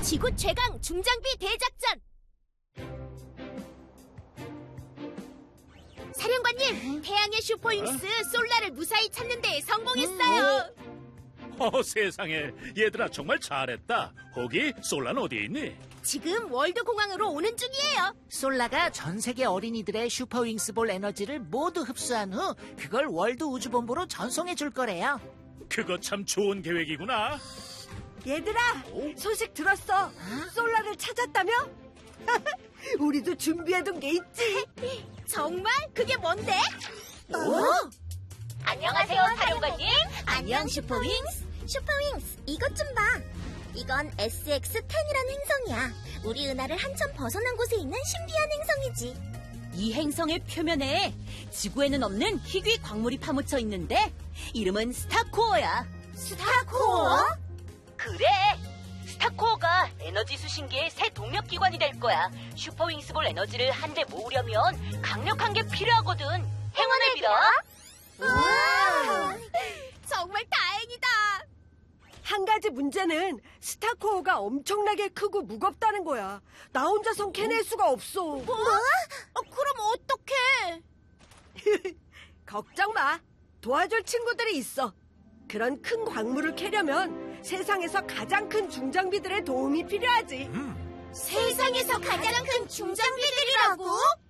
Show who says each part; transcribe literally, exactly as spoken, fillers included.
Speaker 1: 지구 최강 중장비 대작전! 사령관님, 태양의 슈퍼윙스 어? 솔라를 무사히 찾는 데 성공했어요.
Speaker 2: 어, 세상에. 얘들아 정말 잘했다. 호기, 솔라는 어디에 있니?
Speaker 1: 지금 월드공항으로 오는 중이에요.
Speaker 3: 솔라가 전 세계 어린이들의 슈퍼윙스볼 에너지를 모두 흡수한 후 그걸 월드 우주본부로 전송해 줄 거래요.
Speaker 2: 그거 참 좋은 계획이구나.
Speaker 4: 얘들아, 소식 들었어. 솔라를 찾았다며? 우리도 준비해둔 게 있지.
Speaker 1: 정말? 그게 뭔데?
Speaker 4: 어?
Speaker 1: 안녕하세요, 사령관님. 안녕, 슈퍼윙스.
Speaker 5: 슈퍼윙스, 이것 좀 봐. 이건 에스엑스 텐이라는 행성이야. 우리 은하를 한참 벗어난 곳에 있는 신비한 행성이지.
Speaker 6: 이 행성의 표면에 지구에는 없는 희귀 광물이 파묻혀 있는데 이름은 스타코어야.
Speaker 5: 스타코어?
Speaker 6: 그래! 스타코어가 에너지 수신기의 새 동력기관이 될 거야. 슈퍼윙스볼 에너지를 한데 모으려면 강력한 게 필요하거든. 행운을 빌어.
Speaker 5: 우와!
Speaker 1: 정말 다행이다.
Speaker 4: 한 가지 문제는 스타코어가 엄청나게 크고 무겁다는 거야. 나 혼자선 캐낼 수가 없어.
Speaker 1: 뭐? 어, 그럼 어떡해?
Speaker 4: 걱정 마. 도와줄 친구들이 있어. 그런 큰 광물을 캐려면 세상에서 가장 큰 중장비들의 도움이 필요하지.
Speaker 1: 세상에서 가장 큰 중장비들이라고?